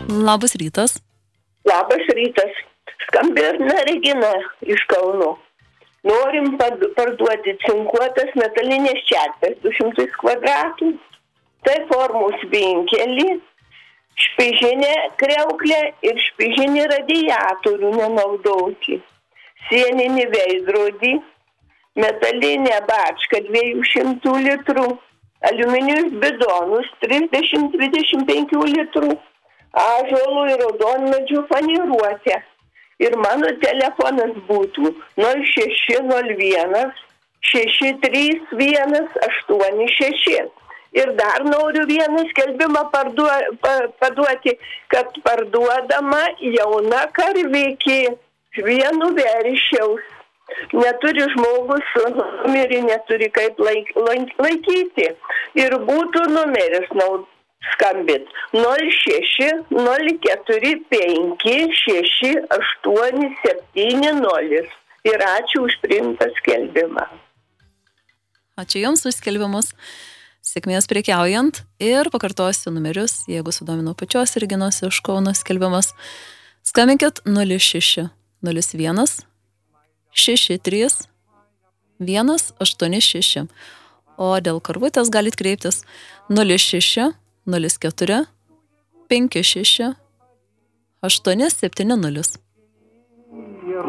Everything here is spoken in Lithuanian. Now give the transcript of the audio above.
Labas rytas. Labas rytas. Skambina Regina iš Kauno. Norim parduoti cinkuotas metalinės čerpės 200 kvadratų. Tai formos vinkelį, špižinė kriauklė ir špižinį radiatorių nenaudoti. Sieninį veidrodį, metalinę bačką 200 litrų, aliumininius bidonus 30-25 litrų, ąžuolų ir raudonmedžių faniruotę. Ir mano telefonas būtų 0601 631 86. Ir dar noriu vieną skelbimą paduoti, kad parduodama jauna karvikė vienu veršiaus. Neturi žmogus numerį, neturi kaip laikyti. Ir būtų numeris skambit 06 045 6870. Ir ačiū už priimtą skelbimą. Ačiū Jums už skelbimus. Sėkmės prekiaujant ir pakartosiu numerius, jeigu sudomino pačios Reginos iš Kauno skelbimas. Skambinkit 06 01 63 186. O dėl karvutės galit kreiptis 06 04 56 870.